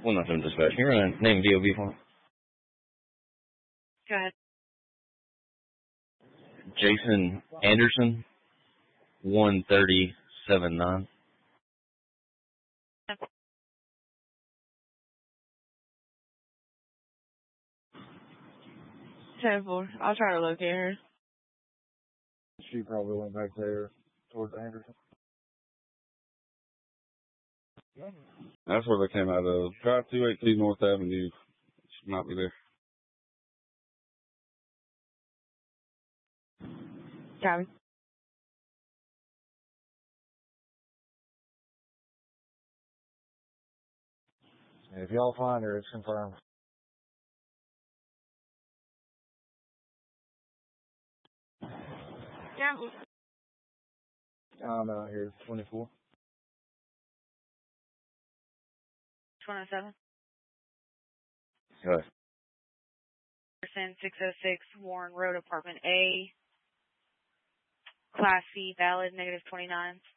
197 dispatch. Can you run a name DOB for me? Go ahead. Jason Anderson, 13079. 10-4. I'll try to locate her. She probably went back there towards Anderson. That's where they came out of. Try 218 North Avenue. She might be there. Copy. If y'all find her, it's confirmed. Yeah. I'm out here, 24. 207. Go ahead. 606 Warren Road, Apartment A. Class C, valid, -29.